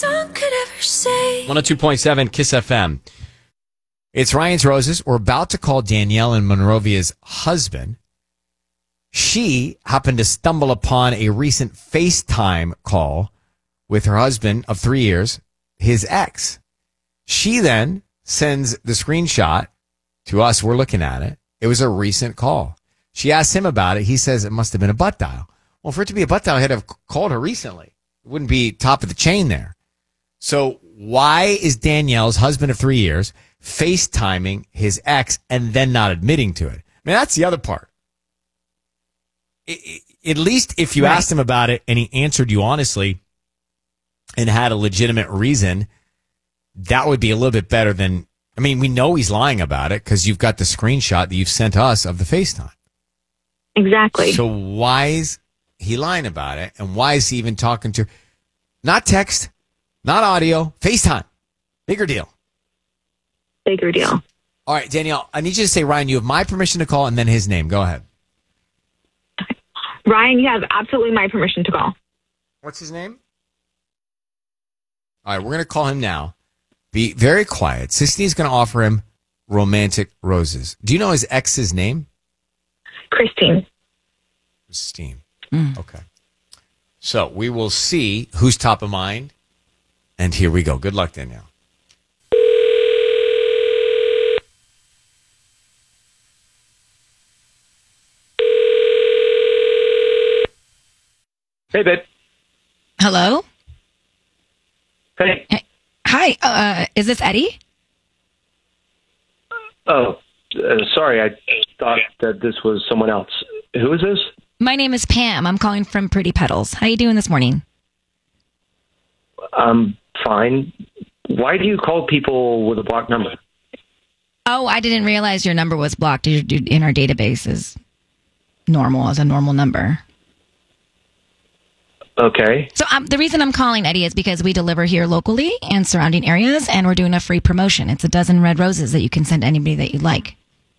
song could ever say. 102.7 Kiss FM. It's Ryan's Roses. We're about to call Danielle and Monrovia's husband. She happened to stumble upon a recent FaceTime call with her husband of 3 years, his ex. She then sends the screenshot to us. We're looking at it. It was a recent call. She asked him about it. He says it must have been a butt dial. Well, for it to be a butt dial, I had to have called her recently. It wouldn't be top of the chain there. So why is Danielle's husband of 3 years FaceTiming his ex and then not admitting to it? I mean, that's the other part. At least if you asked him about it and he answered you honestly and had a legitimate reason, that would be a little bit better than, I mean, we know he's lying about it because you've got the screenshot that you've sent us of the FaceTime. Exactly. So why is he lying about it? And why is he even talking to, not text, not audio, FaceTime? Bigger deal. Bigger deal. All right, Danielle, I need you to say, Ryan, you have my permission to call and then his name. Go ahead. Ryan, you have absolutely my permission to call. What's his name? All right, we're going to call him now. Be very quiet. Sisney's going to offer him romantic roses. Do you know his ex's name? Christine. Christine. Okay. So we will see who's top of mind. And here we go. Good luck, Danielle. Hey, babe. Hello? Hey. Hi, is this Eddie? Oh, sorry. I thought that this was someone else. Who is this? My name is Pam. I'm calling from Pretty Petals. How you doing this morning? I'm fine. Why do you call people with a blocked number? Oh, I didn't realize your number was blocked in our database as normal, as a normal number. Okay. So the reason I'm calling, Eddie, is because we deliver here locally and surrounding areas, and we're doing a free promotion. It's a dozen red roses that you can send anybody that you like.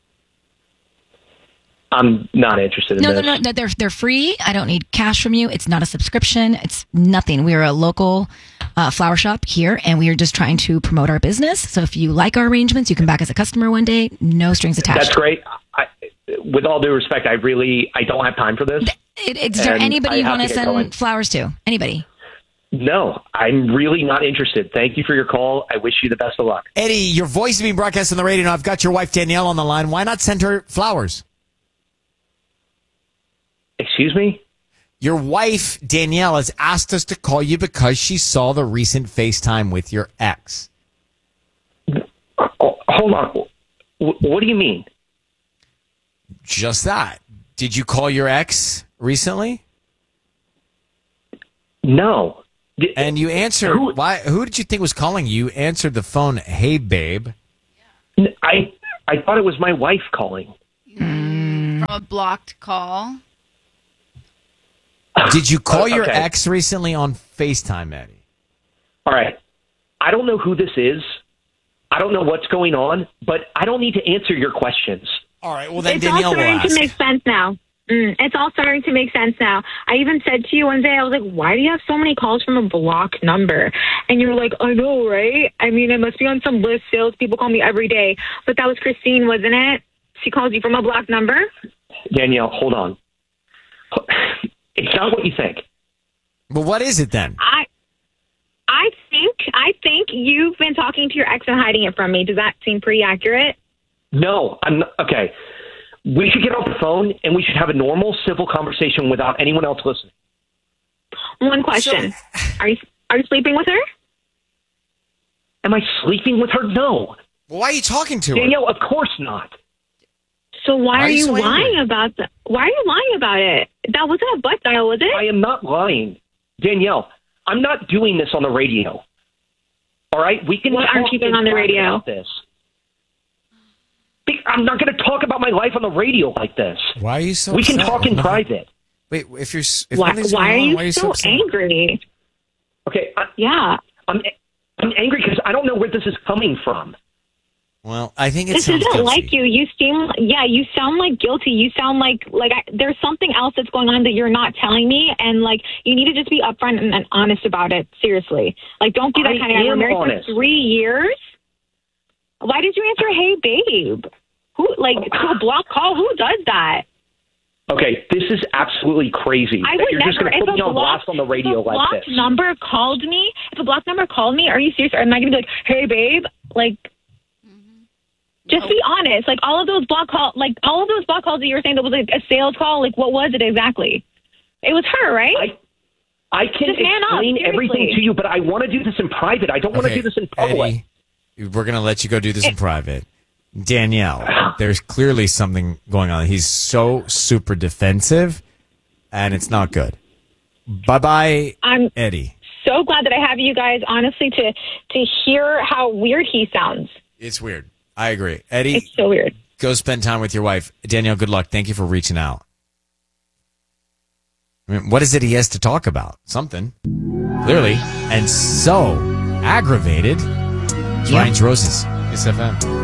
I'm not interested in this. No. They're free. I don't need cash from you. It's not a subscription. It's nothing. We are a local flower shop here, and we are just trying to promote our business. So if you like our arrangements, you come back as a customer one day. No strings attached. That's great. With all due respect, I don't have time for this. Is there anybody you want to send flowers to? Anybody? No, I'm really not interested. Thank you for your call. I wish you the best of luck. Eddie, your voice is being broadcast on the radio. Now I've got your wife, Danielle, on the line. Why not send her flowers? Excuse me? Your wife, Danielle, has asked us to call you because she saw the recent FaceTime with your ex. Hold on. What do you mean? Just that. Did you call your ex recently? No. And you answered. Who did you think was calling you? You answered the phone, "Hey, babe." I thought it was my wife calling. From a blocked call. Did you call your ex recently on FaceTime, Eddie? All right. I don't know who this is. I don't know what's going on, but I don't need to answer your questions. All right. Well, then It's Danielle all will starting ask. to make sense now. It's all starting to make sense now. I even said to you one day, I was like, why do you have so many calls from a blocked number? And you were like, I know, right? I mean, it must be on some list. Salespeople call me every day. But that was Christine, wasn't it? She calls you from a blocked number? Danielle, hold on. It's not what you think. Well, what is it then? I think you've been talking to your ex and hiding it from me. Does that seem pretty accurate? No, I'm not. Okay. We should get off the phone and we should have a normal, civil conversation without anyone else listening. One question. Are you sleeping with her? Am I sleeping with her? No. Well, why are you talking to her? Danielle, of course not. So why are you so angry? lying about that? Why are you lying about it? That wasn't a butt dial, was it? I am not lying. Danielle, I'm not doing this on the radio. All right? We can What aren't talk you doing and on the talk radio? about this. I'm not going to talk about my life on the radio like this. Why are you so We can upset? talk in private. Wait, Why nothing's are going on, you why are you so upset? angry? Okay, Yeah. I'm angry because I don't know where this is coming from. Well, I think it This sounds isn't guilty. like you. You sound like guilty. You sound like there's something else that's going on that you're not telling me, and like you need to just be upfront and honest about it. Seriously, like don't be that kind of guy. We're married honest. for 3 years. Why did you answer, "Hey, babe"? Who to a block call? Who does that? Okay, this is absolutely crazy. I that would you're just never. going to put me on blast on the radio if a like block this. number called me, if a block number called me, are you serious? Or am I going to be like, "Hey, babe"? Like. Just be honest. Like all of those block calls that you were saying that was like a sales call. Like what was it exactly? It was her, right? I can Just man up, explain everything seriously. to you, but I want to do this in private. I don't want to do this in public. Eddie, we're going to let you go do this in private. Danielle, there's clearly something going on. He's so super defensive, and it's not good. Bye-bye, I'm Eddie. so glad that I have you guys, honestly, to hear how weird he sounds. It's weird. I agree. Eddie, It's so weird. go spend time with your wife. Danielle, good luck. Thank you for reaching out. I mean, what is it he has to talk about? Something. Clearly. And so aggravated. It's Ryan's Roses. Kiss FM.